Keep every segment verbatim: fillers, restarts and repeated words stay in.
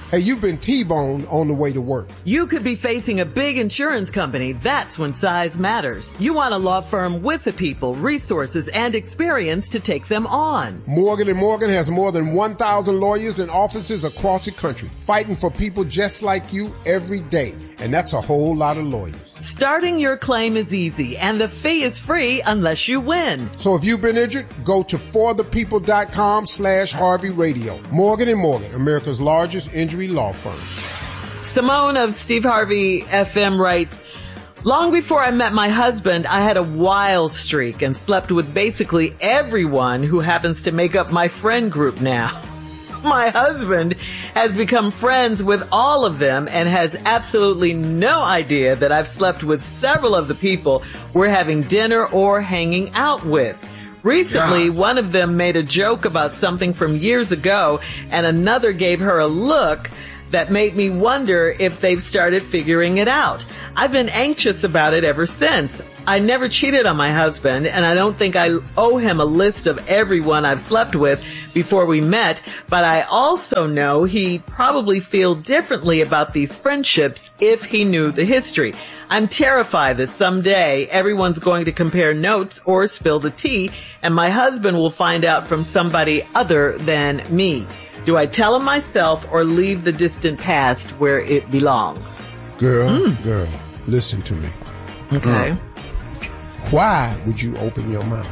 Hey, you've been T-boned on the way to work. You could be facing a big insurance company. That's when size matters. You want a law firm with the people, resources, and experience to take them on. Morgan and Morgan has more than one thousand lawyers and offices across the country, fighting for people just like you every day. And that's a whole lot of lawyers. Starting your claim is easy, and the fee is free unless you win. So if you've been injured, go to forthepeople.com slash Harvey Radio. Morgan and Morgan, America's largest injury law firm. Simone of Steve Harvey F M writes, long before I met my husband, I had a wild streak and slept with basically everyone who happens to make up my friend group now. My husband has become friends with all of them and has absolutely no idea that I've slept with several of the people we're having dinner or hanging out with. Recently, yeah. One of them made a joke about something from years ago, and another gave her a look that made me wonder if they've started figuring it out. I've been anxious about it ever since. I never cheated on my husband, and I don't think I owe him a list of everyone I've slept with before we met, but I also know he'd probably feel differently about these friendships if he knew the history. I'm terrified that someday everyone's going to compare notes or spill the tea, and my husband will find out from somebody other than me. Do I tell him myself or leave the distant past where it belongs? Girl, mm. girl, listen to me. Okay. Mm. Why would you open your mouth?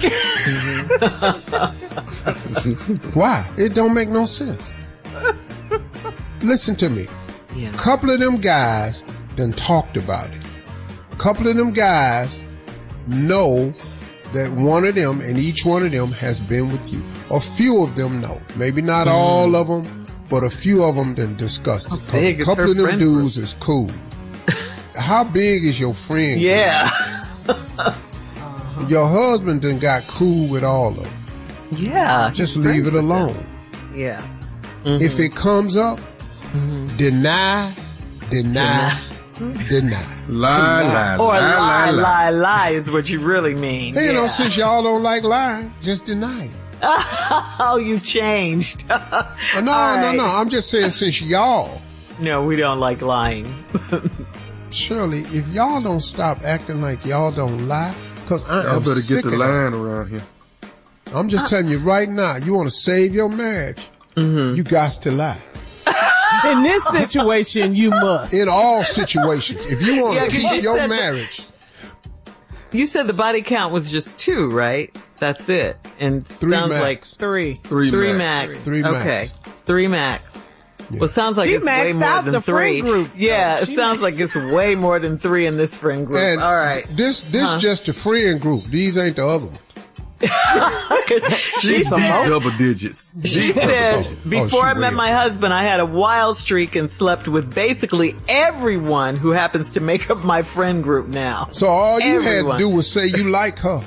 Why? It don't make no sense. Listen to me. Yeah. Couple of them guys done talked about it. Couple of them guys know that one of them and each one of them has been with you. A few of them know. Maybe not mm. all of them, but a few of them done discussed it. A couple of them dudes group? Is cool. How big is your friend? Yeah. Your husband done got cool with all of them. Yeah. Just leave it alone. Yeah. Mm-hmm. If it comes up, mm-hmm. deny, deny, deny. deny. Lie, lie, or lie, lie, lie, lie, lie is what you really mean. Hey, yeah. You know, since y'all don't like lying, just deny it. Oh, you've changed. oh, no, right. no, no. I'm just saying since y'all. No, we don't like lying. Shirley, if y'all don't stop acting like y'all don't lie, because I y'all am better sick get the of line that. Around here. I'm just telling you right now, you want to save your marriage, mm-hmm. you got to lie. In this situation, you must. In all situations. If you want yeah, to keep you your marriage. The, you said the body count was just two, right? That's it. And three sounds max. like three. Three, three max. max. Three max. Okay. Three max. Yeah. Well, it sounds like she it's way more out than the three. Friend group, yeah, she it sounds maxed. like it's way more than three in this friend group. And all right. This this huh? just a friend group. These ain't the other ones. she said double digits. She said, oh, before oh, I met will. my husband, I had a wild streak and slept with basically everyone who happens to make up my friend group now. So all you everyone. had to do was say you like her.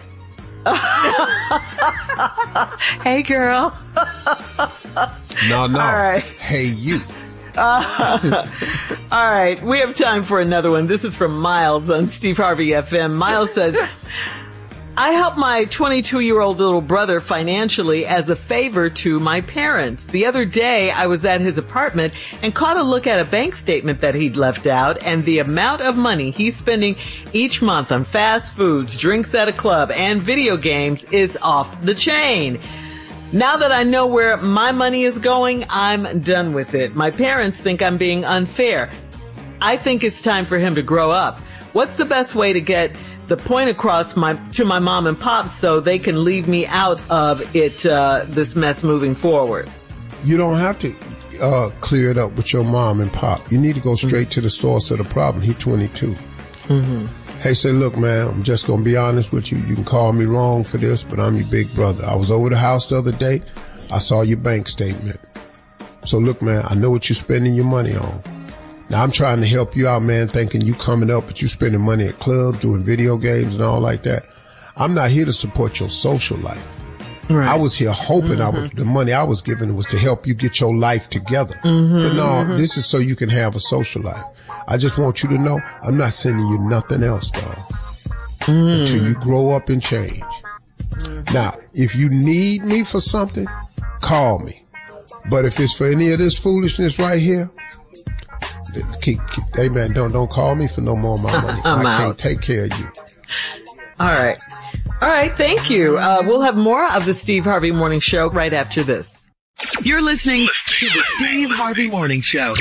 Hey, girl. No, no. All right. Hey, you. Uh, all right. We have time for another one. This is from Miles on Steve Harvey F M. Miles says, I help my twenty-two-year-old little brother financially as a favor to my parents. The other day, I was at his apartment and caught a look at a bank statement that he'd left out, and the amount of money he's spending each month on fast foods, drinks at a club, and video games is off the chain. Now that I know where my money is going, I'm done with it. My parents think I'm being unfair. I think it's time for him to grow up. What's the best way to get the point across my to my mom and pop so they can leave me out of it, uh, this mess moving forward? You don't have to uh, clear it up with your mom and pop. You need to go straight mm-hmm. to the source of the problem. He's twenty-two. Mm-hmm. Hey, say, look, man, I'm just going to be honest with you. You can call me wrong for this, but I'm your big brother. I was over the house the other day. I saw your bank statement. So look, man, I know what you're spending your money on. Now I'm trying to help you out, man, thinking you coming up, but you spending money at clubs, doing video games and all like that. I'm not here to support your social life. Right. I was here hoping mm-hmm. I was, the money I was giving was to help you get your life together. Mm-hmm, but no, mm-hmm. this is so you can have a social life. I just want you to know I'm not sending you nothing else, dog. Mm. Until you grow up and change. Mm-hmm. Now, if you need me for something, call me. But if it's for any of this foolishness right here, keep, keep, hey man, don't don't call me for no more of my money. I'm I out. can't take care of you. All right. All right. Thank you. Uh, we'll have more of the Steve Harvey Morning Show right after this. You're listening to the Steve Harvey Morning Show.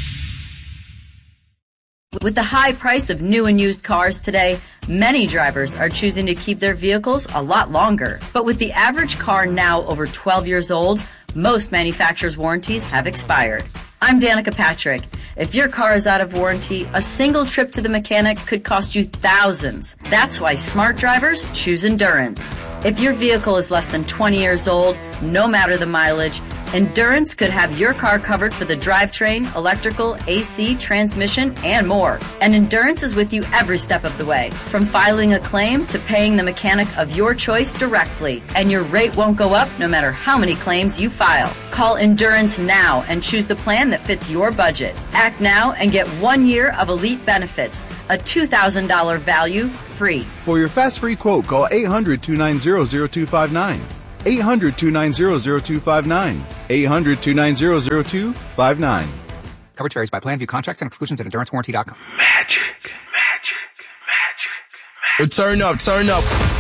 With the high price of new and used cars today, many drivers are choosing to keep their vehicles a lot longer. But with the average car now over twelve years old, most manufacturers' warranties have expired. I'm Danica Patrick. If your car is out of warranty, a single trip to the mechanic could cost you thousands. That's why smart drivers choose Endurance. If your vehicle is less than twenty years old, no matter the mileage, Endurance could have your car covered for the drivetrain, electrical, A C, transmission, and more. And Endurance is with you every step of the way, from filing a claim to paying the mechanic of your choice directly. And your rate won't go up no matter how many claims you file. Call Endurance now and choose the plan that fits your budget. Act now and get one year of elite benefits, a two thousand dollars value free. For your fast free quote, call eight hundred, two nine zero, zero two five nine. eight hundred, two nine zero, zero two five nine. eight hundred, two nine zero, zero two five nine. Coverage varies by plan. View contracts and exclusions at endurance warranty dot com. Magic, magic, magic, magic. Turn up, turn up.